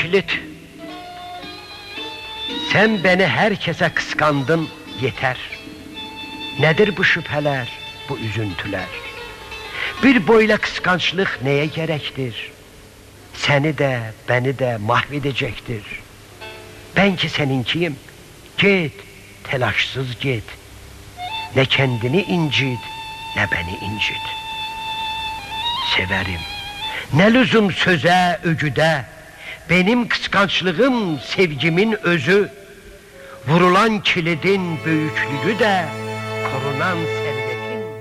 kilit. Sen beni herkese kıskandın, yeter. Nedir bu şüpheler, bu üzüntüler? Bir böyle kıskançlık neye gerektir? Seni de, beni de mahvedecektir. Ben ki seninkiyim, git, telaşsız git. Ne kendini incit, ne beni incit. Severim, ne lüzum söze, ögüde. Benim kıskançlığım sevgimin özü. Vurulan kilidin büyüklüğü de korunan